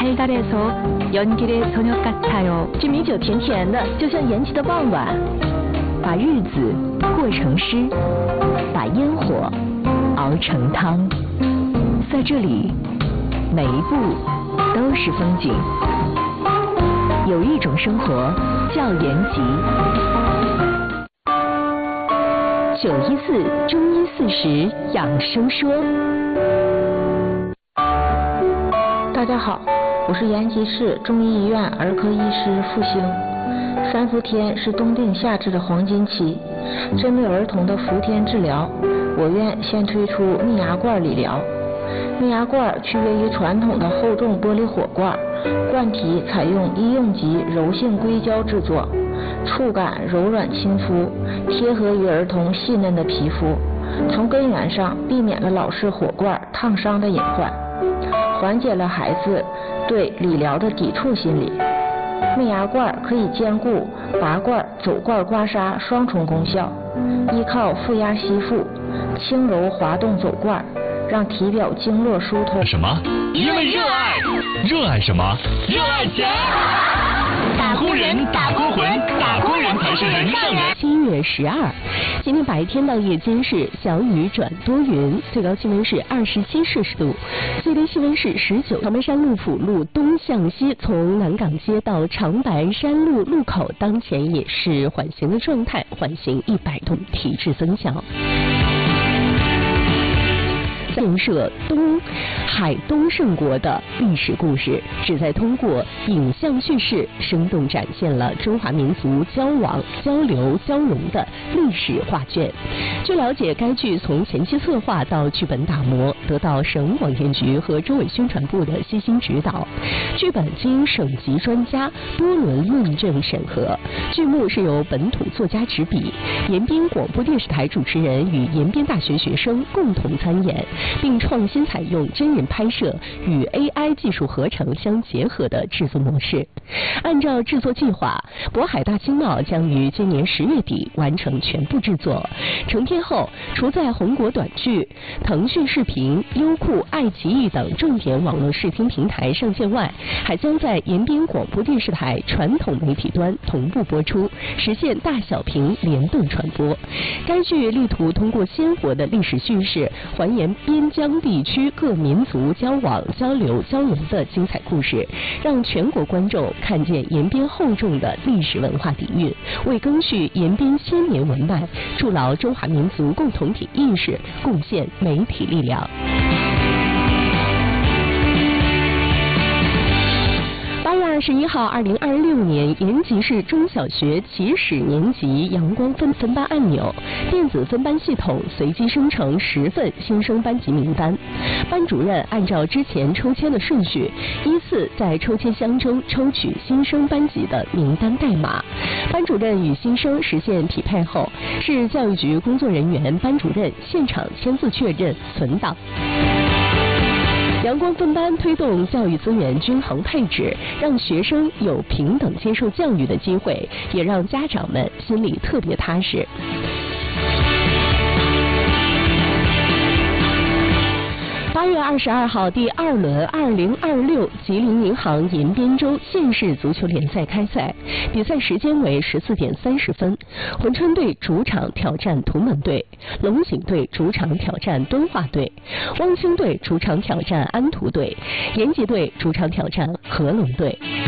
달달해서 연길의 저녁 같아요. 这米酒甜甜的，就像延期的傍晚。 把日子过成诗，把烟火熬成汤。在这里，每一步都是风景。有一种生活叫延吉。914中医40养生说。 大家好，我是延吉市中医医院儿科医师付兴。3伏天是冬病夏治的黄金期，针对儿童的伏天治疗，我院现推出蜜芽罐理疗。蜜芽罐区别于传统的厚重玻璃火罐，罐体采用医用级柔性硅胶制作，触感柔软亲肤，贴合于儿童细嫩的皮肤，从根源上避免了老式火罐烫伤的隐患，缓解了孩子对理疗的抵触心理。蜜芽罐可以兼顾拔罐、走罐刮痧双重功效，依靠负压吸附，轻柔滑动走罐，让体表经络疏通。 什么？因为热爱，热爱什么？热爱钱！打工人，打工魂，打工人才是人上人。 7月12，今天白天到夜间是小雨转多云，最高气温是27摄氏度，最低气温是19。长白山路辅路东向西，从南港街到长白山路路口，当前也是缓行的状态，缓行100吨，体质增强。建设海东胜国的历史故事，旨在通过影像叙事，生动展现了中华民族交往、交流、交融的历史画卷。据了解，该剧从前期策划到剧本打磨，得到省广电局和州委宣传部的悉心指导。剧本经省级专家多轮论证审核，剧目是由本土作家执笔，延边广播电视台主持人与延边大学学生共同参演，并创新采用真人拍摄与 AI 技术合成相结合的制作模式。按照制作计划，渤海大经贸将于今年10月底完成全部制作。成片后，除在红果短剧、腾讯视频、优酷、爱奇艺等重点网络视听平台上线外，还将在延边广播电视台传统媒体端同步播出，实现大小屏联动传播。该剧力图通过鲜活的历史叙事，还原边疆地区各民族交往、交流、交融的精彩故事，让全国观众看见延边厚重的历史文化底蕴，为赓续延边千年文脉，筑牢中华民族共同体意识，贡献媒体力量。8月21号，2026年延吉市中小学起始年级阳光分班按钮，电子分班系统随机生成10份新生班级名单，班主任按照之前抽签的顺序，依次在抽签箱中抽取新生班级的名单代码。班主任与新生实现匹配后，市教育局工作人员、班主任现场签字确认存档。阳光分班推动教育资源均衡配置，让学生有平等接受教育的机会，也让家长们心里特别踏实。8月22号，第2轮2026吉林银行延边州县市足球联赛开赛，比赛时间为14点30分。珲春队主场挑战图门队，龙井队主场挑战敦化队，汪清队主场挑战安图队，延吉队主场挑战合龙队。